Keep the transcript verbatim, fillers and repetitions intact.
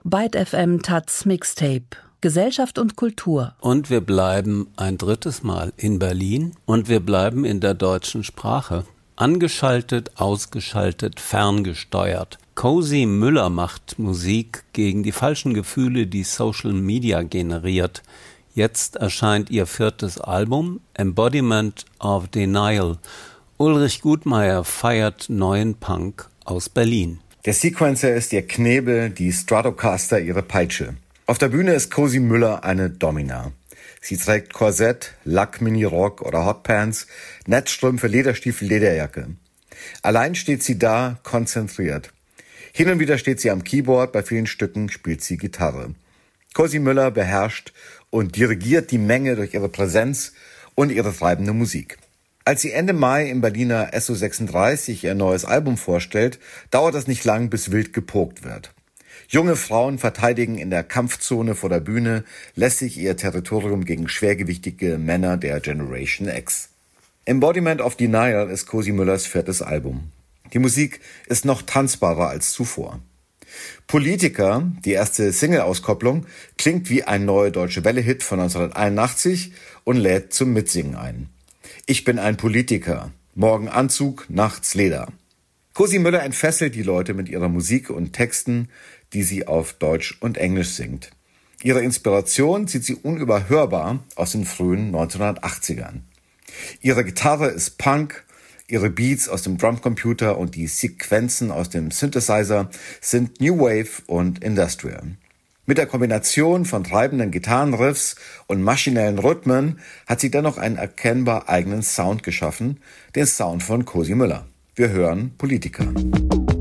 Byte F M Taz Mixtape. Gesellschaft und Kultur. Und wir bleiben ein drittes Mal in Berlin und wir bleiben in der deutschen Sprache. Angeschaltet, ausgeschaltet, ferngesteuert. Cozy Müller macht Musik gegen die falschen Gefühle, die Social Media generiert. Jetzt erscheint ihr viertes Album, Embodiment of Denial. Ulrich Gutmeier feiert neuen Punk aus Berlin. Der Sequencer ist ihr Knebel, die Stratocaster ihre Peitsche. Auf der Bühne ist Cozy Müller eine Domina. Sie trägt Korsett, Lack-Mini-Rock oder Hotpants, Netzstrümpfe, Lederstiefel, Lederjacke. Allein steht sie da, konzentriert. Hin und wieder steht sie am Keyboard, bei vielen Stücken spielt sie Gitarre. Cozy Müller beherrscht und dirigiert die Menge durch ihre Präsenz und ihre treibende Musik. Als sie Ende Mai im Berliner S O sechsunddreißig ihr neues Album vorstellt, dauert es nicht lang, bis wild gepokt wird. Junge Frauen verteidigen in der Kampfzone vor der Bühne lässig ihr Territorium gegen schwergewichtige Männer der Generation X. Embodiment of Denial ist Cozy Müllers viertes Album. Die Musik ist noch tanzbarer als zuvor. Politiker, die erste Single-Auskopplung, klingt wie ein Neue Deutsche Welle-Hit von neunzehnhunderteinundachtzig und lädt zum Mitsingen ein. Ich bin ein Politiker. Morgen Anzug, nachts Leder. Cozy Müller entfesselt die Leute mit ihrer Musik und Texten, die sie auf Deutsch und Englisch singt. Ihre Inspiration zieht sie unüberhörbar aus den frühen neunzehnhundertachtzigern. Ihre Gitarre ist Punk, ihre Beats aus dem Drumcomputer und die Sequenzen aus dem Synthesizer sind New Wave und Industrial. Mit der Kombination von treibenden Gitarrenriffs und maschinellen Rhythmen hat sie dennoch einen erkennbar eigenen Sound geschaffen, den Sound von Cozy Müller. Wir hören Politiker.